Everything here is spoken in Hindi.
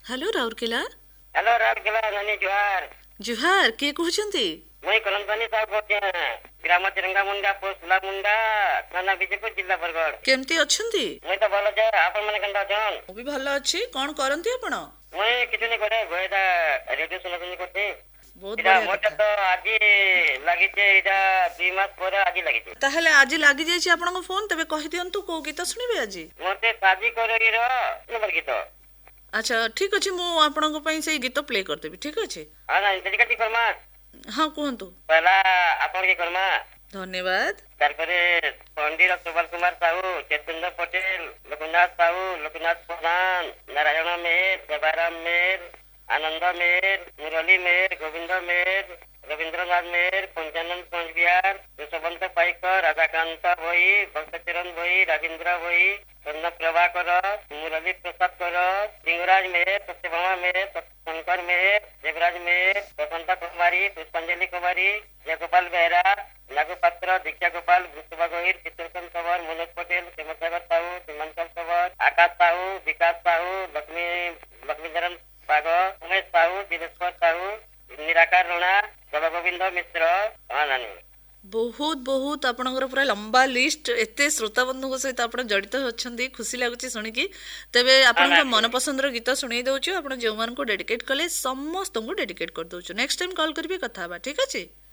हेलो राउरकेला। हेलो राउरकेला नानी जुहार। जुहार किए कहते? मुई कलमसानी साहब बोलते हैं, ग्राम तिरंगा मुंडा पोस्ट सुला मुंडा थाना विजयपुर जिला बरगढ़। केमती अछंती? मुई तो भल जाए, आपण माने केनता अछन? मु भी भल अछि। कोन करंती आपण? मुई किछु नै करे, गोएदा रेडियो सुनसुनी करते। बहुत इदा बढ़िया मोटे कथा। तो आजि लागि छे, इदा 2 मास पर आजि लागि छे। ताहले आजि लागि जाय छी आपन फोन, तबे कहि दियंतु को गीत सुनिबे आजि। मोते साजी करोगी रो नंबर गीत। अच्छा ठीक अछि, मु आपन पई से गीत प्ले कर देबी। ठीक अछि। हां ना डेडिकेट करमा। हां कहंतु। पहला आपण के करमा। धन्यवाद। तारपरे पंडित सुबल कुमार साहू, चेतुंदर पटेल, लोकनाथ साहू, लोकनाथ प्रधान, नारायण मेहर, देवाराम मेहर, आनंद मेहर, मुरली मेहर, गोविंद मेहर, रविंद्रनाथ मेहर, पंचानंद पंचबिहार, यशवंत पाइकर, राधाकांत भोई, भक्तचरण भोई, राजेंद्र भोई, चंद्र प्रभाकर, मुरली प्रसाद कर, सिंहराज मेहर, सत्यभामा मेहर, शंकर मेहर, देवराज मेहर, बसंता कुमारी, पुष्पांजलि कुमारी, जयगोपाल बेहरा, लागू पात्र, दीक्षा गोपाल, भूसुभा गोहिर, चित्रसन सवर, मनोज पटेल, हेमसागर साहू, सीमांचल सवर, आकाश साहू, विकास साहू, लक्ष्मीधरन बाग, उमेश साहू, दिनेश्वर साहू, निराकार रणा, जल गोविंद मिश्र। हाँ नानी बहुत बहुत आपणकर पूरा लंबा लिस्ट, एते श्रोता बंधु सहित आप जड़ित अच्छा, खुशी लगुच शुणिकी। तेरे आपण मन पसंद गीत शुणी दौचु, आप जो डेडिकेट कले समस्त को डेडिकेट कर दौचु। नेक्स्ट टाइम कॉल करी कथा। ठीक अच्छे।